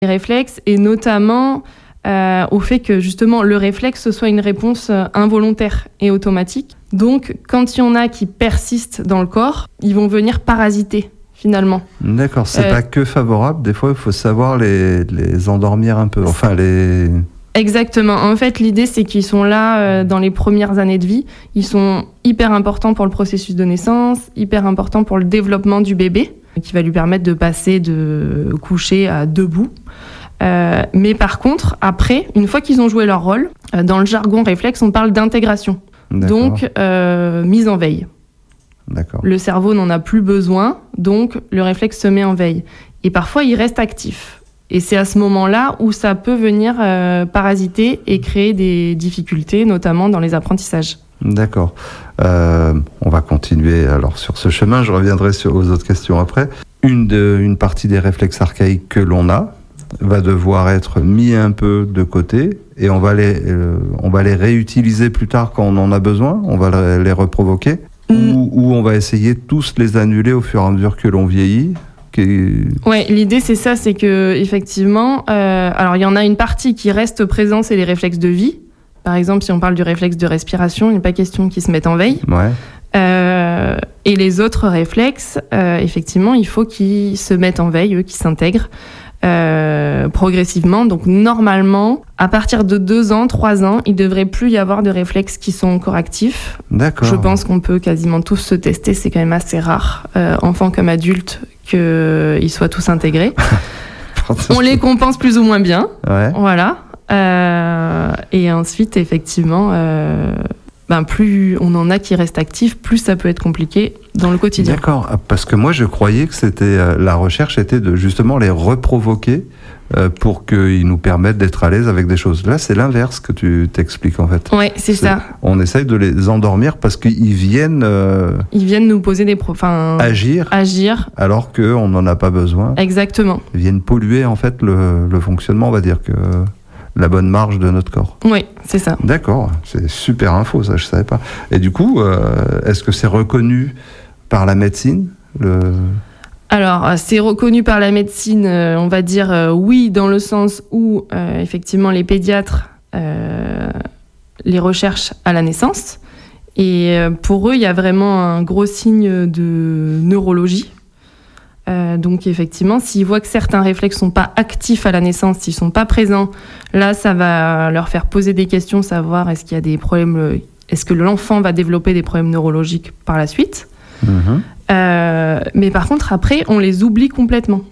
les réflexes et notamment au fait que justement le réflexe soit une réponse involontaire et automatique. Donc quand il y en a qui persistent dans le corps, ils vont venir parasiter finalement. D'accord, c'est pas que favorable, des fois il faut savoir les endormir un peu, enfin les... Exactement, en fait l'idée c'est qu'ils sont là dans les premières années de vie, ils sont hyper importants pour le processus de naissance, hyper importants pour le développement du bébé, qui va lui permettre de passer de coucher à debout. Mais par contre, après, une fois qu'ils ont joué leur rôle, dans le jargon réflexe, on parle d'intégration. D'accord. Donc, mise en veille. D'accord. Le cerveau n'en a plus besoin, donc le réflexe se met en veille. Et parfois, il reste actif. Et c'est à ce moment-là où ça peut venir parasiter et créer des difficultés, notamment dans les apprentissages. D'accord. On va continuer alors sur ce chemin, je reviendrai aux autres questions après. Une partie des réflexes archaïques que l'on a va devoir être mis un peu de côté et on va les réutiliser plus tard quand on en a besoin, on va les reprovoquer ou on va essayer de tous les annuler au fur et à mesure que l'on vieillit. Ouais, l'idée c'est ça, c'est que effectivement, alors il y en a une partie qui reste présente, c'est les réflexes de vie. Par exemple, si on parle du réflexe de respiration, il n'est pas question qu'ils se mettent en veille. Ouais. Et les autres réflexes, effectivement, il faut qu'ils se mettent en veille, eux, qu'ils s'intègrent progressivement. Donc normalement, à partir de 2 ans, 3 ans, il ne devrait plus y avoir de réflexes qui sont encore actifs. D'accord. Je pense qu'on peut quasiment tous se tester, c'est quand même assez rare, enfants comme adultes, qu'ils soient tous intégrés. On les compense plus ou moins bien. Ouais. Voilà. Et ensuite, effectivement, plus on en a qui restent actifs, plus ça peut être compliqué dans le quotidien. D'accord, parce que moi je croyais que c'était la recherche était de justement les reprovoquer pour qu'ils nous permettent d'être à l'aise avec des choses. Là, c'est l'inverse que tu t'expliques en fait. Ouais, c'est ça. On essaye de les endormir parce qu'ils viennent... Ils viennent nous poser des... Agir. Alors qu'on n'en a pas besoin. Exactement. Ils viennent polluer en fait le fonctionnement, on va dire que... la bonne marge de notre corps. Oui, c'est ça. D'accord, c'est super info, ça, je ne savais pas. Et du coup, est-ce que c'est reconnu par la médecine Alors, c'est reconnu par la médecine, on va dire oui, dans le sens où, effectivement, les pédiatres les recherchent à la naissance. Et pour eux, il y a vraiment un gros signe de neurologie. Donc effectivement, s'ils voient que certains réflexes sont pas actifs à la naissance, s'ils sont pas présents, là ça va leur faire poser des questions, savoir est-ce qu'il y a des problèmes, est-ce que l'enfant va développer des problèmes neurologiques par la suite. Mais par contre après on les oublie complètement.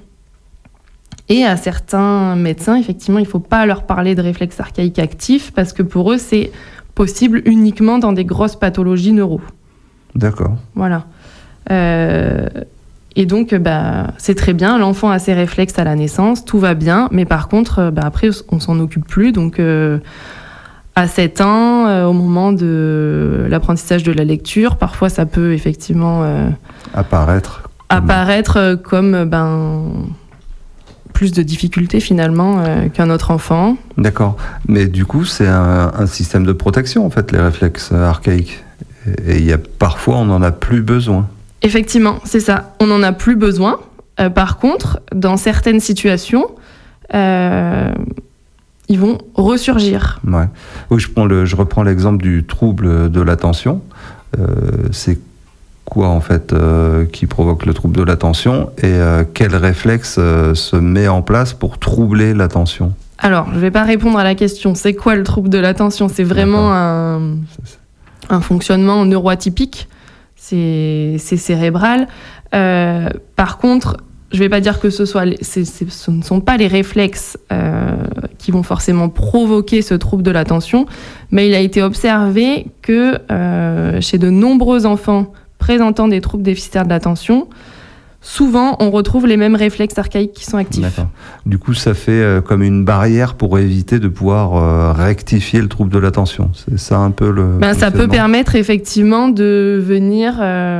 Et à certains médecins, effectivement, il faut pas leur parler de réflexes archaïques actifs parce que pour eux c'est possible uniquement dans des grosses pathologies neuro. D'accord. Voilà. Et donc, c'est très bien, l'enfant a ses réflexes à la naissance, tout va bien, mais par contre, après, on s'en occupe plus. Donc, à 7 ans, au moment de l'apprentissage de la lecture, parfois ça peut effectivement apparaître comme plus de difficultés finalement qu'un autre enfant. D'accord. Mais du coup, c'est un système de protection, en fait, les réflexes archaïques. Et parfois, on n'en a plus besoin. Effectivement, c'est ça. On n'en a plus besoin. Par contre, dans certaines situations, ils vont ressurgir. Ouais. Oui, je reprends l'exemple du trouble de l'attention. C'est quoi, en fait, qui provoque le trouble de l'attention et quel réflexe se met en place pour troubler l'attention ? Alors, je ne vais pas répondre à la question. C'est quoi le trouble de l'attention ? C'est vraiment un fonctionnement neuroatypique. C'est cérébral. Par contre, je ne vais pas dire que ce ne sont pas les réflexes qui vont forcément provoquer ce trouble de l'attention, mais il a été observé que chez de nombreux enfants présentant des troubles déficitaires de l'attention, souvent on retrouve les mêmes réflexes archaïques qui sont actifs. D'accord. Du coup, ça fait comme une barrière pour éviter de pouvoir rectifier le trouble de l'attention. C'est ça un peu le... ça peut permettre effectivement de venir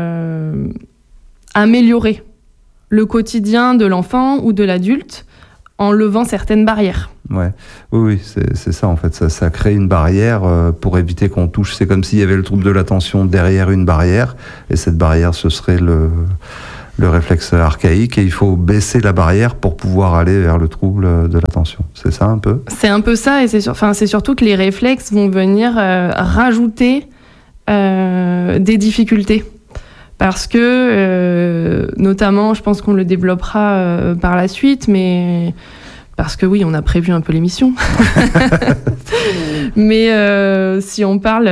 améliorer le quotidien de l'enfant ou de l'adulte en levant certaines barrières. Ouais. Oui, c'est ça en fait. Ça crée une barrière pour éviter qu'on touche. C'est comme s'il y avait le trouble de l'attention derrière une barrière, et cette barrière, ce serait le réflexe archaïque et il faut baisser la barrière pour pouvoir aller vers le trouble de l'attention. C'est ça un peu ? C'est un peu ça, et c'est surtout que les réflexes vont venir rajouter des difficultés. Parce que, notamment, je pense qu'on le développera par la suite, mais parce que oui, on a prévu un peu l'émission. Mais si on parle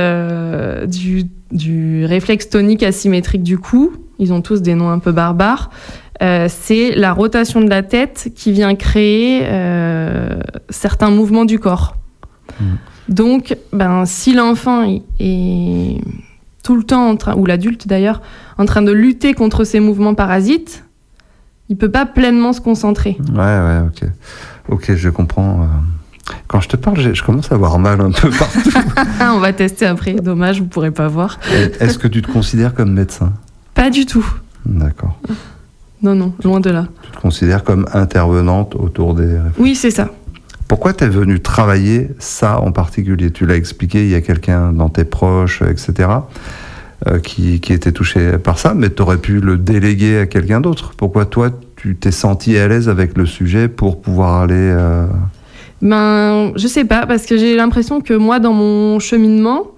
du réflexe tonique asymétrique du cou, ils ont tous des noms un peu barbares, c'est la rotation de la tête qui vient créer certains mouvements du corps. Donc, si l'enfant est tout le temps, ou l'adulte d'ailleurs, en train de lutter contre ces mouvements parasites, il ne peut pas pleinement se concentrer. Ouais, ok. Ok, je comprends. Quand je te parle, je commence à avoir mal un peu partout. On va tester après, dommage, vous ne pourrez pas voir. Est-ce que tu te considères comme médecin ? Pas du tout. D'accord. Non, loin de là. Tu te considères comme intervenante autour des réflexes ? Oui, c'est ça. Pourquoi tu es venu travailler ça en particulier ? Tu l'as expliqué, il y a quelqu'un dans tes proches, etc., qui était touché par ça, mais tu aurais pu le déléguer à quelqu'un d'autre. Pourquoi toi, tu t'es senti à l'aise avec le sujet pour pouvoir aller... Je sais pas, parce que j'ai l'impression que moi, dans mon cheminement,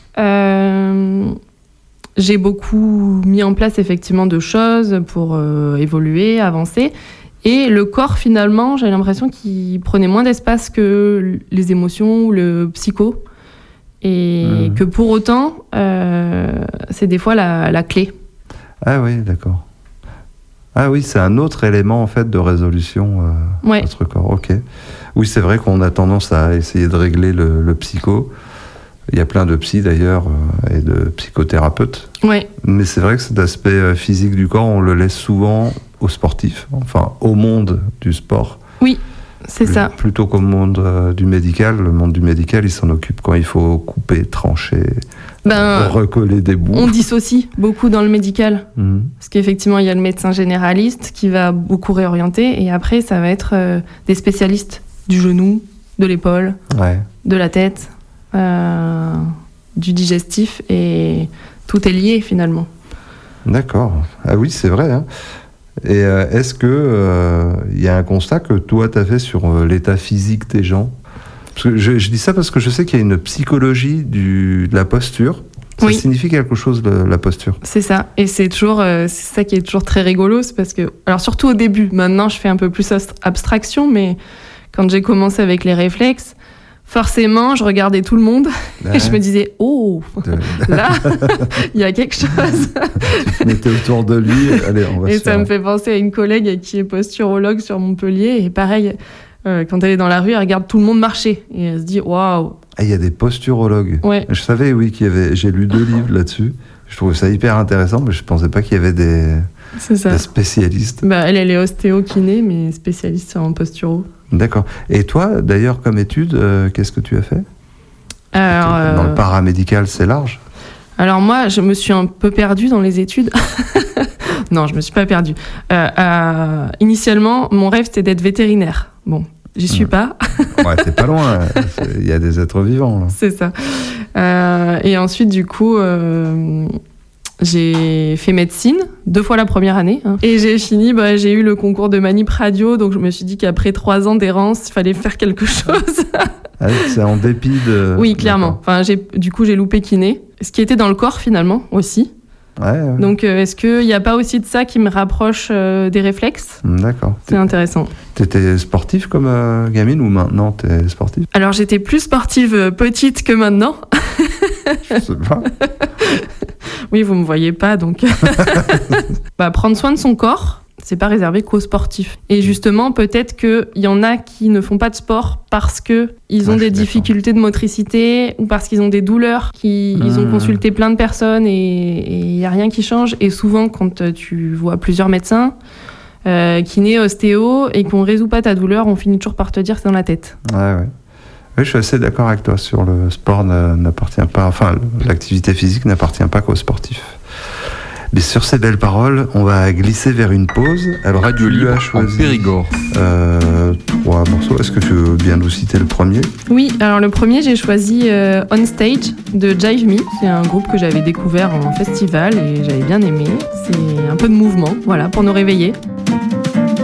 j'ai beaucoup mis en place effectivement de choses pour évoluer, avancer. Et le corps, finalement, j'ai l'impression qu'il prenait moins d'espace que les émotions ou le psycho. Et que pour autant, c'est des fois la clé. Ah oui, d'accord. Ah oui, c'est un autre élément en fait de résolution de notre corps. Ok. Oui, c'est vrai qu'on a tendance à essayer de régler le psycho. Il y a plein de psys d'ailleurs et de psychothérapeutes. Ouais. Mais c'est vrai que cet aspect physique du corps, on le laisse souvent aux sportifs, enfin au monde du sport. Oui, c'est ça. Plutôt qu'au monde du médical. Le monde du médical, il s'en occupe quand il faut couper, trancher, recoller des bouts. On dissocie beaucoup dans le médical. Parce qu'effectivement, il y a le médecin généraliste qui va beaucoup réorienter. Et après, ça va être des spécialistes du genou, de l'épaule, de la tête, du digestif. Et tout est lié finalement. D'accord. Ah oui, c'est vrai, hein. Et est-ce que y a un constat que toi tu as fait sur l'état physique des gens ? Parce que je dis ça parce que je sais qu'il y a une psychologie de la posture. Ça signifie quelque chose, la posture. C'est ça. Et c'est ça qui est toujours très rigolo. C'est parce que, alors surtout au début, maintenant je fais un peu plus abstraction, mais quand j'ai commencé avec les réflexes, forcément, je regardais tout le monde et je me disais, là, il y a quelque chose. Tu te mettais autour de lui, allez, on va se faire... Et ça me fait penser à une collègue qui est posturologue sur Montpellier, et pareil, quand elle est dans la rue, elle regarde tout le monde marcher, et elle se dit, waouh. Ah, il y a des posturologues. Ouais. Je savais, oui, j'ai lu 2 livres là-dessus. Je trouvais ça hyper intéressant, mais je ne pensais pas qu'il y avait des spécialistes. Elle est ostéo-kiné, mais spécialiste en posturo. D'accord. Et toi, d'ailleurs, comme étude, qu'est-ce que tu as fait ? Dans le paramédical, c'est large ? Alors moi, je me suis un peu perdue dans les études. Non, je me suis pas perdue. Initialement, mon rêve, c'était d'être vétérinaire. Bon, j'y suis pas. Ouais, t'es pas loin. Il y a des êtres vivants, là. C'est ça. Et ensuite, du coup... j'ai fait médecine 2 fois la première année, hein. Et j'ai fini, j'ai eu le concours de manip radio, donc je me suis dit qu'après 3 ans d'errance, il fallait faire quelque chose. Ah, c'est en dépit de... Oui, clairement. Enfin, du coup, j'ai loupé kiné, ce qui était dans le corps finalement aussi. Ouais. Donc, est-ce qu'il n'y a pas aussi de ça qui me rapproche des réflexes ? D'accord. C'est intéressant. T'étais sportive comme gamine ou maintenant t'es sportive ? Alors, j'étais plus sportive petite que maintenant. Je sais pas. Oui, vous me voyez pas, donc... prendre soin de son corps, c'est pas réservé qu'aux sportifs. Et justement, peut-être qu'il y en a qui ne font pas de sport parce qu'ils ont des difficultés de motricité ou parce qu'ils ont des douleurs, ils ont consulté plein de personnes et il n'y a rien qui change. Et souvent, quand tu vois plusieurs médecins, kiné, ostéo, et qu'on ne résout pas ta douleur, on finit toujours par te dire que c'est dans la tête. Ouais. Oui, je suis assez d'accord avec toi sur le sport n'appartient pas, enfin, l'activité physique n'appartient pas qu'aux sportifs. Mais sur ces belles paroles, on va glisser vers une pause. Alors, Radio tu Libre as choisi en Périgord. 3 morceaux. Est-ce que tu veux bien nous citer le premier? Oui, alors le premier, j'ai choisi On Stage de Jive Me. C'est un groupe que j'avais découvert en festival et j'avais bien aimé. C'est un peu de mouvement, voilà, pour nous réveiller.